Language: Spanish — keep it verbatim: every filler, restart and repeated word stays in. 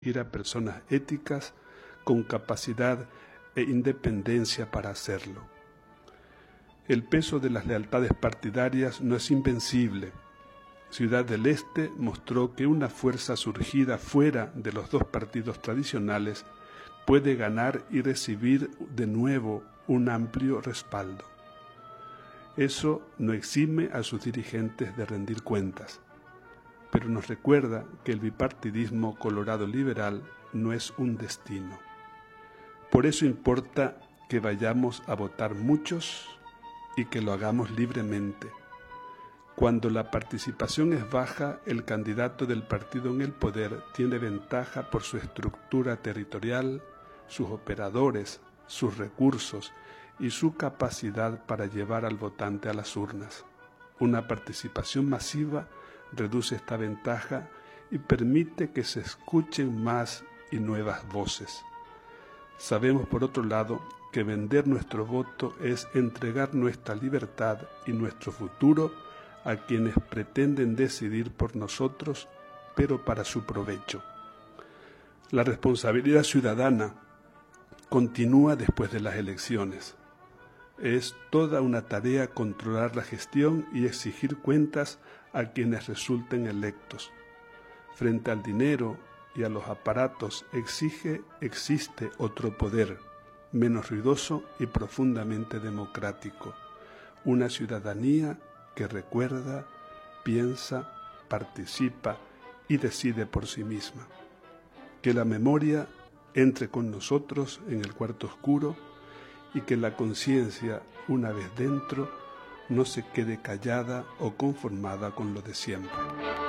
ir a personas éticas con capacidad e independencia para hacerlo. El peso de las lealtades partidarias no es invencible. Ciudad del Este mostró que una fuerza surgida fuera de los dos partidos tradicionales puede ganar y recibir de nuevo un amplio respaldo. Eso no exime a sus dirigentes de rendir cuentas, pero nos recuerda que el bipartidismo colorado liberal no es un destino. Por eso importa que vayamos a votar muchos y que lo hagamos libremente. Cuando la participación es baja, el candidato del partido en el poder tiene ventaja por su estructura territorial, sus operadores, sus recursos y su capacidad para llevar al votante a las urnas. Una participación masiva reduce esta ventaja y permite que se escuchen más y nuevas voces. Sabemos, por otro lado, que vender nuestro voto es entregar nuestra libertad y nuestro futuro a quienes pretenden decidir por nosotros, pero para su provecho. La responsabilidad ciudadana continúa después de las elecciones. Es toda una tarea controlar la gestión y exigir cuentas a quienes resulten electos. Frente al dinero y a los aparatos exige, existe otro poder, menos ruidoso y profundamente democrático, una ciudadanía que recuerda, piensa, participa y decide por sí misma. Que la memoria entre con nosotros en el cuarto oscuro y que la conciencia, una vez dentro, no se quede callada o conformada con lo de siempre.